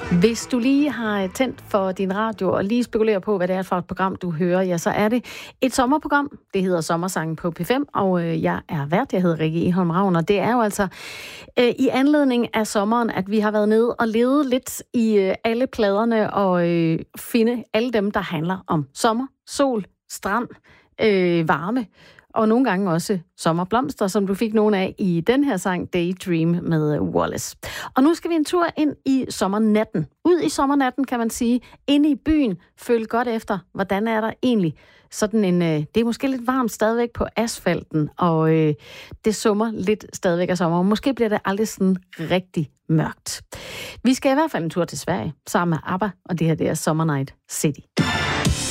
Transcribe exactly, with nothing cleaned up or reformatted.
Hvis du lige har tændt for din radio og lige spekulerer på, hvad det er for et program, du hører, ja, så er det et sommerprogram. Det hedder Sommersangen på P fem, og øh, jeg er vært. Jeg hedder Rikke Egholm Ravn, og det er jo altså øh, i anledning af sommeren, at vi har været nede og levet lidt i øh, alle pladerne og øh, finde alle dem, der handler om sommer, sol, strand, øh, varme. Og nogle gange også sommerblomster, som du fik nogle af i den her sang Daydream med Wallace. Og nu skal vi en tur ind i sommernatten. Ud i sommernatten, kan man sige. Inde i byen. Følg godt efter, hvordan er der egentlig sådan en... Øh, det er måske lidt varmt stadigvæk på asfalten, og øh, det summer lidt stadigvæk af sommer. Måske bliver det aldrig sådan rigtig mørkt. Vi skal i hvert fald en tur til Sverige, sammen med ABBA, og det her det er Summer Night City.